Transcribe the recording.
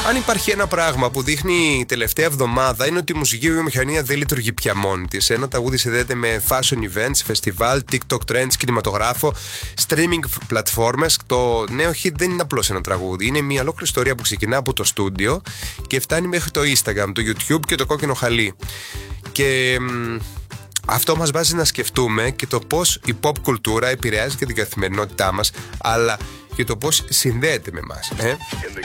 Αν υπάρχει ένα πράγμα που δείχνει η τελευταία εβδομάδα, είναι ότι η μουσική βιομηχανία δεν λειτουργεί πια μόνη της. Ένα τραγούδι συνδέεται με fashion events, φεστιβάλ, TikTok trends, κινηματογράφο, streaming πλατφόρμες. Το νέο hit δεν είναι απλώς ένα τραγούδι. Είναι μια ολόκληρη ιστορία που ξεκινά από το στούντιο και φτάνει μέχρι το Instagram, το YouTube και το κόκκινο χαλί. Και αυτό μας βάζει να σκεφτούμε και το πώς η pop κουλτούρα επηρεάζει και την καθημερινότητά μας, αλλά και το πώς συνδέεται με εμάς.